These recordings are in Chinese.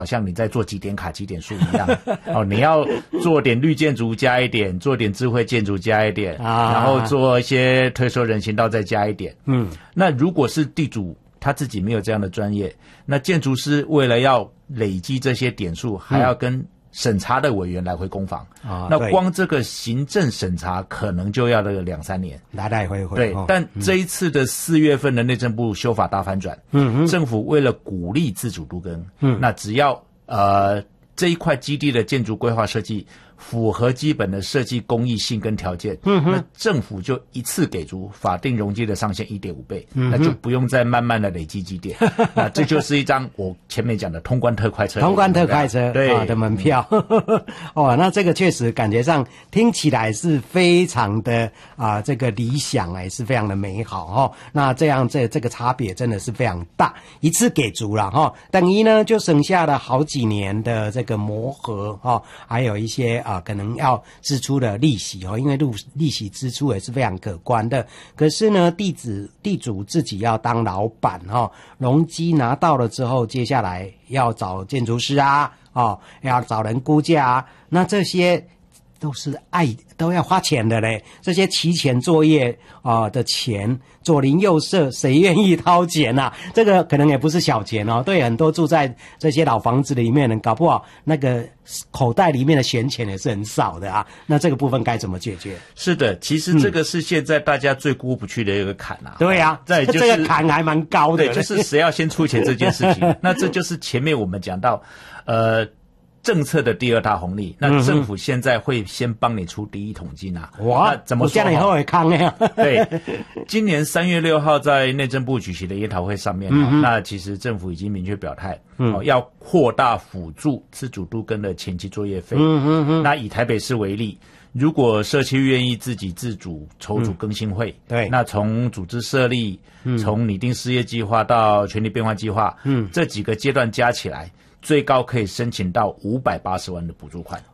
好像你在做几点卡几点数一样哦，你要做点绿建筑加一点，做点智慧建筑加一点，然后做一些退休人行道再加一点。那如果是地主他自己没有这样的专业，那建筑师为了要累积这些点数，还要跟审查的委员来回攻防那光这个行政审查可能就要了2-3年， 来来回回。 对，但这一次的4月份的内政部修法大翻转，政府为了鼓励自主都更，那只要这一块基地的建筑规划设计符合基本的设计公益性跟条件，那政府就一次给足法定容积的上限 1.5 倍，那就不用再慢慢的累积基点。那这就是一张我前面讲的通关特快车， 通关特快车对的门票。哦，那这个确实感觉上听起来是非常的这个理想也是非常的美好哦。那这样这个差别真的是非常大，一次给足了哈，等于呢就省下了好几年的这个磨合哦，还有一些可能要支出的利息因为利息支出也是非常可观的。可是呢，地主自己要当老板容积拿到了之后，接下来要找建筑师要找人估价那这些都要花钱的嘞，这些期前作业的钱，左邻右舍谁愿意掏钱啊？这个可能也不是小钱对很多住在这些老房子里面的，搞不好那个口袋里面的闲钱也是很少的那这个部分该怎么解决？ 是的，其实这个是现在大家最过不去的一个坎对再就是这个坎还蛮高的， 对，就是谁要先出钱这件事情。那这就是前面我们讲到政策的第2大红利，那政府现在会先帮你出第一桶金哇， 那怎么说？ 这样以后会康呀？ 对，今年3月6号在内政部举行的研讨会上面那其实政府已经明确表态要扩大辅助自主都更的前期作业费。那以台北市为例，如果社区愿意自己自主筹组更新会， 对， 那从组织设立，从拟定事业计划到权利变换计划，这几个阶段加起来，最高可以申请到580万的补助款。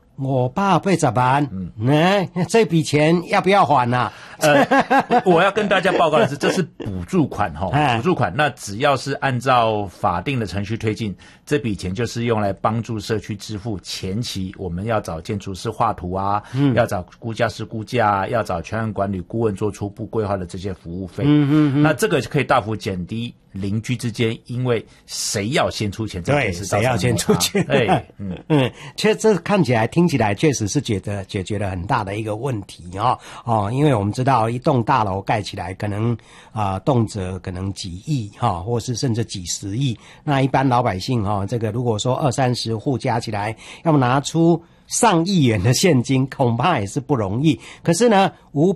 580万，这笔钱要不要还我要跟大家报告的是，这是补助款补助款，那只要是按照法定的程序推进，这笔钱就是用来帮助社区支付前期我们要找建筑师画图要找估价师估价要找全案管理顾问做初步规划的这些服务费。那这个可以大幅减低邻居之间因为谁要先出钱这件事， 谁要先出钱，确实这看起来听起来确实是解决了很大的一个问题因为我们知道一栋大楼盖起来可能动辄可能几亿或是甚至几十亿，那一般老百姓这个如果说20-30户加起来要拿出上亿元的现金，恐怕也是不容易。可是呢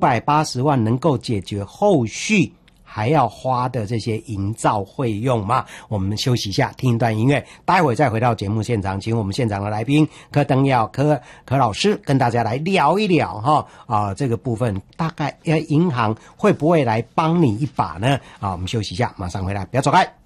580万能够解决后续还要花的这些营造费用吗？我们休息一下，听一段音乐，待会再回到节目现场，请我们现场的来宾柯登耀柯老师跟大家来聊一聊这个部分大概银行会不会来帮你一把呢？我们休息一下，马上回来，不要走开。